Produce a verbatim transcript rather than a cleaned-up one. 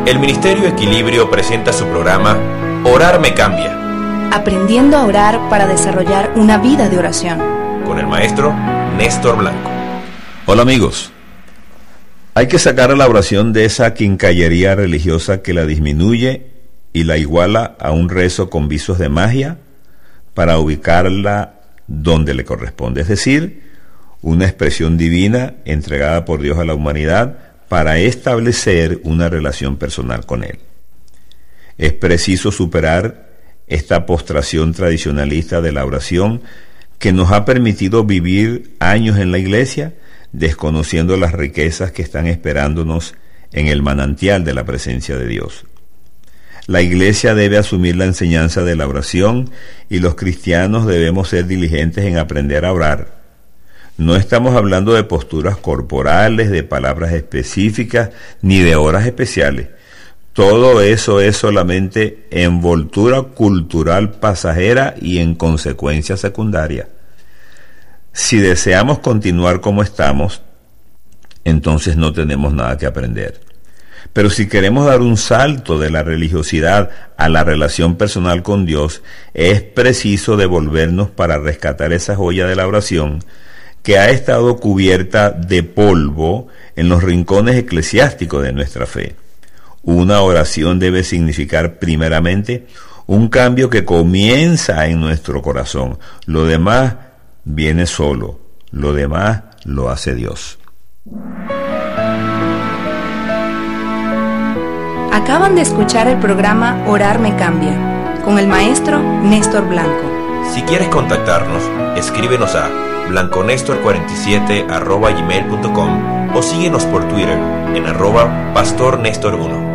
El Ministerio Equilibrio presenta su programa Orar me cambia. Aprendiendo a orar para desarrollar una vida de oración. Con el maestro Néstor Blanco. Hola amigos. Hay que sacar a la oración de esa quincallería religiosa que la disminuye y la iguala a un rezo con visos de magia para ubicarla donde le corresponde, es decir, una expresión divina entregada por Dios a la humanidad para establecer una relación personal con Él. Es preciso superar esta postración tradicionalista de la oración que nos ha permitido vivir años en la iglesia desconociendo las riquezas que están esperándonos en el manantial de la presencia de Dios. La iglesia debe asumir la enseñanza de la oración y los cristianos debemos ser diligentes en aprender a orar. No estamos hablando de posturas corporales, de palabras específicas, ni de horas especiales. Todo eso es solamente envoltura cultural pasajera y en consecuencia secundaria. Si deseamos continuar como estamos, entonces no tenemos nada que aprender. Pero si queremos dar un salto de la religiosidad a la relación personal con Dios, es preciso devolvernos para rescatar esa joya de la oración que ha estado cubierta de polvo en los rincones eclesiásticos de nuestra fe. Una oración debe significar primeramente un cambio que comienza en nuestro corazón. Lo demás viene solo, lo demás lo hace Dios. Acaban de escuchar el programa Orar me cambia, con el maestro Néstor Blanco. Si quieres contactarnos, escríbenos a blanconestor cuarenta y siete arroba gmail punto com o síguenos por Twitter en arroba pastor nestor uno.